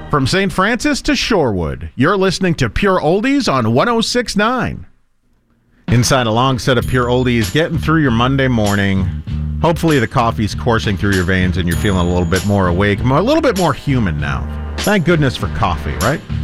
From St. Francis to Shorewood, you're listening to Pure Oldies on 106.9. Inside a long set of Pure Oldies, getting through your Monday morning. Hopefully the coffee's coursing through your veins and you're feeling a little bit more awake, a little bit more human now. Thank goodness for coffee, right?